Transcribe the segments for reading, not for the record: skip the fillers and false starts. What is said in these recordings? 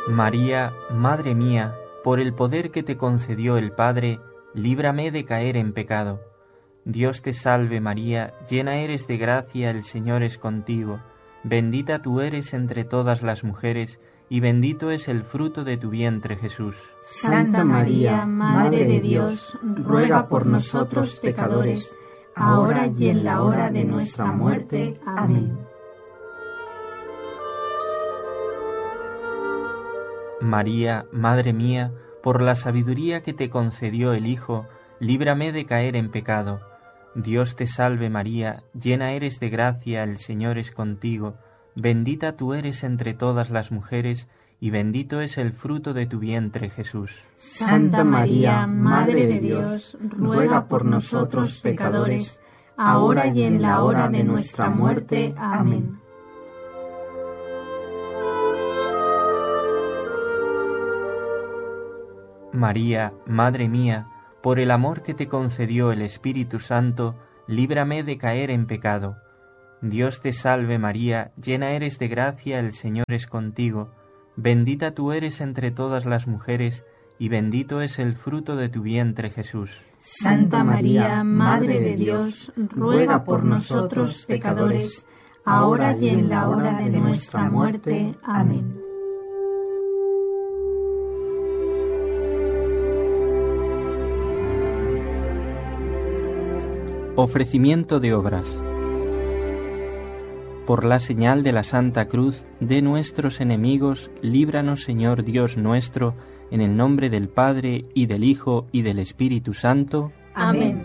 María, Madre mía, por el poder que te concedió el Padre, líbrame de caer en pecado. Dios te salve María, llena eres de gracia, el Señor es contigo. Bendita tú eres entre todas las mujeres, y bendito es el fruto de tu vientre, Jesús. Santa María, Madre de Dios, ruega por nosotros pecadores, ahora y en la hora de nuestra muerte. Amén. María, Madre mía, por la sabiduría que te concedió el Hijo, líbrame de caer en pecado. Dios te salve María, llena eres de gracia, el Señor es contigo. Bendita tú eres entre todas las mujeres, y bendito es el fruto de tu vientre, Jesús. Santa María, Madre de Dios, ruega por nosotros pecadores, ahora y en la hora de nuestra muerte. Amén. María, Madre mía, por el amor que te concedió el Espíritu Santo, líbrame de caer en pecado. Dios te salve María, llena eres de gracia, el Señor es contigo. Bendita tú eres entre todas las mujeres, y bendito es el fruto de tu vientre, Jesús. Santa María, Madre de Dios, ruega por nosotros pecadores, ahora y en la hora de nuestra muerte. Amén. Ofrecimiento de obras. Por la señal de la Santa Cruz de nuestros enemigos, líbranos, Señor Dios nuestro, en el nombre del Padre, y del Hijo, y del Espíritu Santo. Amén.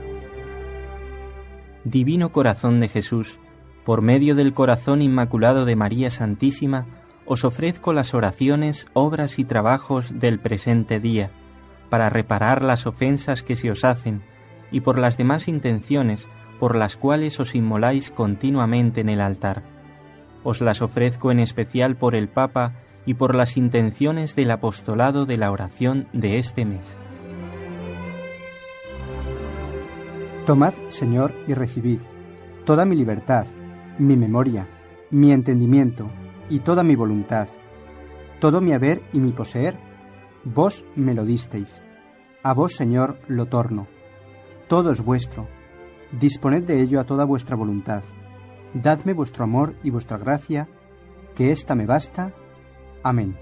Divino Corazón de Jesús, por medio del corazón inmaculado de María Santísima, os ofrezco las oraciones, obras y trabajos del presente día, para reparar las ofensas que se os hacen, y por las demás intenciones por las cuales os inmoláis continuamente en el altar. Os las ofrezco en especial por el Papa y por las intenciones del apostolado de la oración de este mes. Tomad, Señor, y recibid toda mi libertad, mi memoria, mi entendimiento y toda mi voluntad, todo mi haber y mi poseer, vos me lo disteis. A vos, Señor, lo torno. Todo es vuestro. Disponed de ello a toda vuestra voluntad. Dadme vuestro amor y vuestra gracia, que ésta me basta. Amén.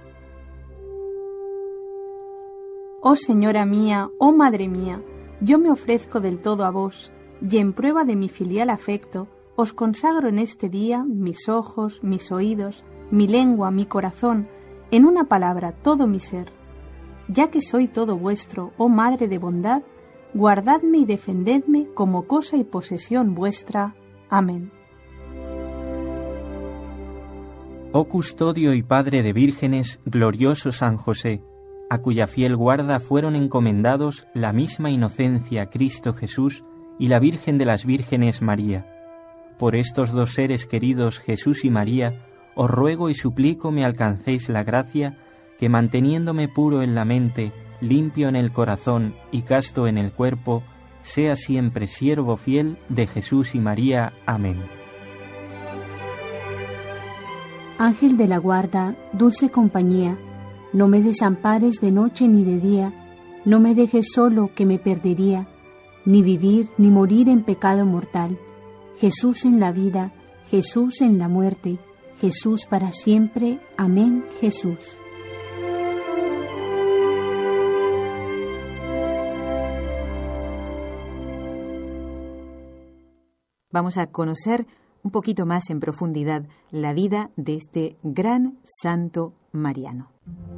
Oh Señora mía, oh Madre mía, yo me ofrezco del todo a vos, y en prueba de mi filial afecto, os consagro en este día mis ojos, mis oídos, mi lengua, mi corazón, en una palabra, todo mi ser. Ya que soy todo vuestro, oh Madre de bondad, guardadme y defendedme como cosa y posesión vuestra. Amén. Oh custodio y padre de vírgenes, glorioso San José, a cuya fiel guarda fueron encomendados la misma inocencia Cristo Jesús y la Virgen de las Vírgenes María. Por estos dos seres queridos, Jesús y María, os ruego y suplico me alcancéis la gracia que, manteniéndome puro en la mente, limpio en el corazón y casto en el cuerpo, sea siempre siervo fiel de Jesús y María. Amén. Ángel de la guarda, dulce compañía, no me desampares de noche ni de día, no me dejes solo que me perdería, ni vivir ni morir en pecado mortal. Jesús en la vida, Jesús en la muerte, Jesús para siempre. Amén, Jesús. Vamos a conocer un poquito más en profundidad la vida de este gran santo mariano.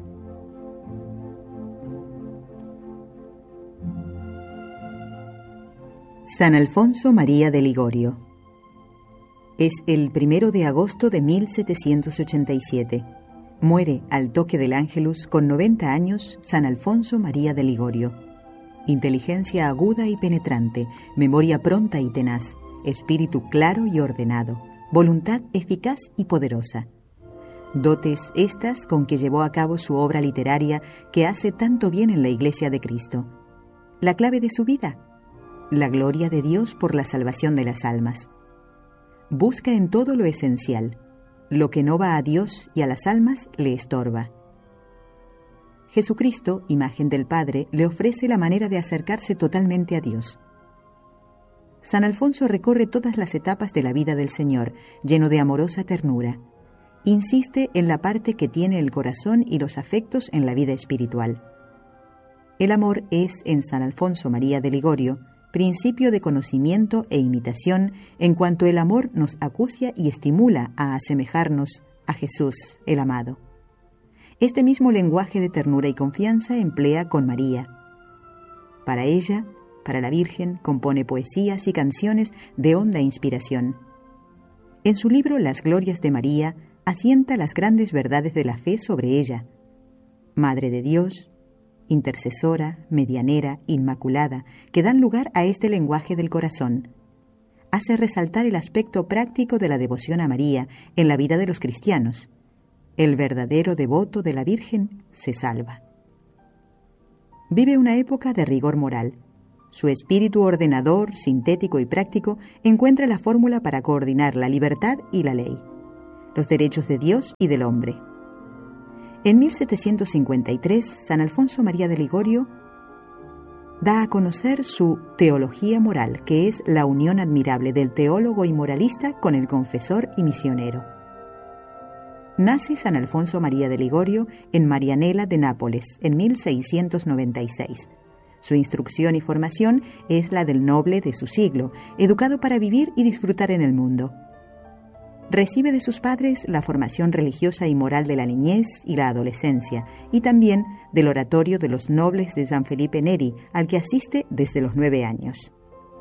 San Alfonso María de Ligorio. Es el 1 de agosto de 1787. Muere al toque del Ángelus con 90 años San Alfonso María de Ligorio. Inteligencia aguda y penetrante, memoria pronta y tenaz, espíritu claro y ordenado, voluntad eficaz y poderosa. Dotes estas con que llevó a cabo su obra literaria que hace tanto bien en la Iglesia de Cristo. La clave de su vida: la gloria de Dios por la salvación de las almas. Busca en todo lo esencial, lo que no va a Dios y a las almas le estorba. Jesucristo, imagen del Padre, le ofrece la manera de acercarse totalmente a Dios. San Alfonso recorre todas las etapas de la vida del Señor, lleno de amorosa ternura. Insiste en la parte que tiene el corazón y los afectos en la vida espiritual. El amor es, en San Alfonso María de Ligorio, principio de conocimiento e imitación, en cuanto el amor nos acucia y estimula a asemejarnos a Jesús, el amado. Este mismo lenguaje de ternura y confianza emplea con María. Para ella, para la Virgen, compone poesías y canciones de honda inspiración. En su libro Las Glorias de María, asienta las grandes verdades de la fe sobre ella. Madre de Dios, intercesora, medianera, inmaculada, que dan lugar a este lenguaje del corazón. Hace resaltar el aspecto práctico de la devoción a María en la vida de los cristianos. El verdadero devoto de la Virgen se salva. Vive una época de rigor moral. Su espíritu ordenador, sintético y práctico encuentra la fórmula para coordinar la libertad y la ley, los derechos de Dios y del hombre. En 1753, San Alfonso María de Ligorio da a conocer su teología moral, que es la unión admirable del teólogo y moralista con el confesor y misionero. Nace San Alfonso María de Ligorio en Marianela de Nápoles, en 1696. Su instrucción y formación es la del noble de su siglo, educado para vivir y disfrutar en el mundo. Recibe de sus padres la formación religiosa y moral de la niñez y la adolescencia, y también del oratorio de los nobles de San Felipe Neri, al que asiste desde los 9 años.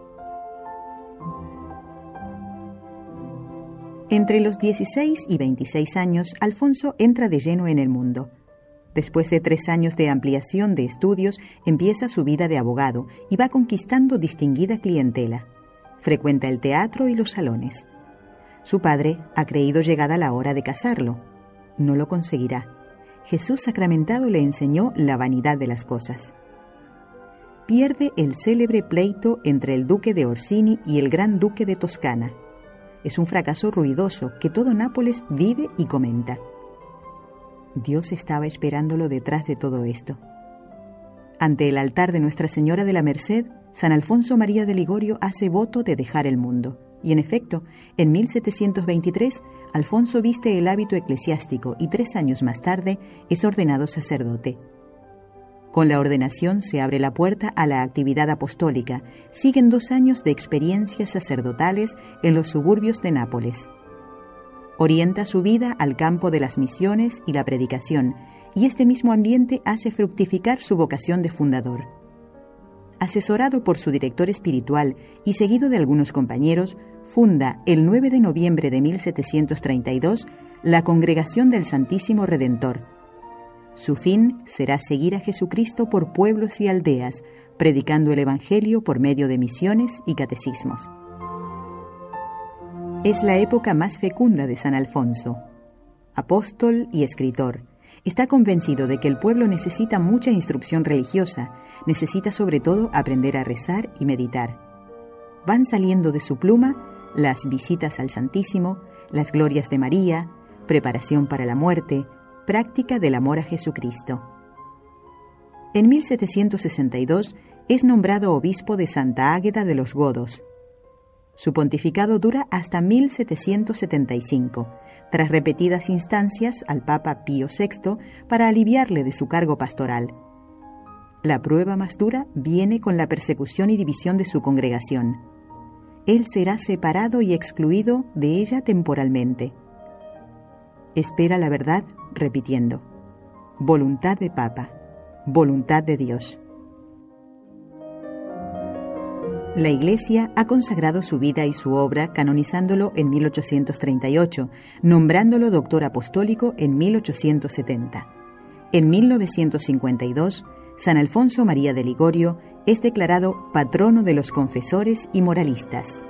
Entre los 16 y 26 años, Alfonso entra de lleno en el mundo. Después de 3 años de ampliación de estudios, empieza su vida de abogado y va conquistando distinguida clientela. Frecuenta el teatro y los salones. Su padre ha creído llegada la hora de casarlo. No lo conseguirá. Jesús sacramentado le enseñó la vanidad de las cosas. Pierde el célebre pleito entre el duque de Orsini y el gran duque de Toscana. Es un fracaso ruidoso que todo Nápoles vive y comenta. Dios estaba esperándolo detrás de todo esto. Ante el altar de Nuestra Señora de la Merced, San Alfonso María de Ligorio hace voto de dejar el mundo. Y en efecto, en 1723, Alfonso viste el hábito eclesiástico y 3 años más tarde es ordenado sacerdote. Con la ordenación se abre la puerta a la actividad apostólica. Siguen 2 años de experiencias sacerdotales en los suburbios de Nápoles. Orienta su vida al campo de las misiones y la predicación, y este mismo ambiente hace fructificar su vocación de fundador. Asesorado por su director espiritual y seguido de algunos compañeros, funda el 9 de noviembre de 1732 la Congregación del Santísimo Redentor. Su fin será seguir a Jesucristo por pueblos y aldeas, predicando el Evangelio por medio de misiones y catecismos. Es la época más fecunda de San Alfonso. Apóstol y escritor, está convencido de que el pueblo necesita mucha instrucción religiosa, necesita sobre todo aprender a rezar y meditar. Van saliendo de su pluma las visitas al Santísimo, las glorias de María, preparación para la muerte, práctica del amor a Jesucristo. En 1762 es nombrado obispo de Santa Águeda de los Godos. Su pontificado dura hasta 1775, tras repetidas instancias al Papa Pío VI para aliviarle de su cargo pastoral. La prueba más dura viene con la persecución y división de su congregación. Él será separado y excluido de ella temporalmente. Espera la verdad repitiendo: voluntad de Papa, voluntad de Dios. La Iglesia ha consagrado su vida y su obra canonizándolo en 1838, nombrándolo doctor apostólico en 1870. En 1952, San Alfonso María de Ligorio es declarado patrono de los confesores y moralistas.